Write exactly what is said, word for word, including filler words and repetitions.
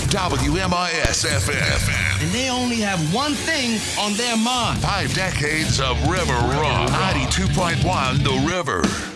W M I S F M. And they only have one thing on their mind. Five decades of River Rock. ninety-two point one The River.